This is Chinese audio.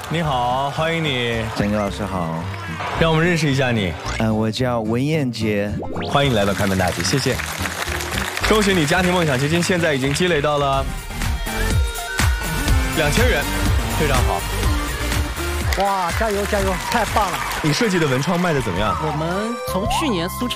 你好，欢迎你。 张哥老师好， 让我们认识一下你。 我叫文彦杰， 欢迎来到开门大吉，谢谢。恭喜你，家庭梦想基金现在已经积累到了2000元，非常好。 哇，加油加油，太棒了！ 你设计的文创卖的怎么样？ 我们从去年苏